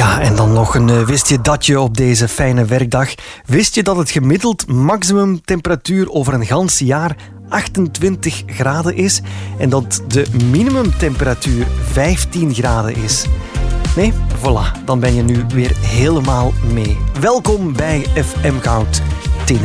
Ja, en dan nog een wist je datje op deze fijne werkdag. Wist je dat het gemiddeld maximumtemperatuur over een gans jaar 28 graden is en dat de minimumtemperatuur 15 graden is? Nee? Voilà, dan ben je nu weer helemaal mee. Welkom bij FM Goud.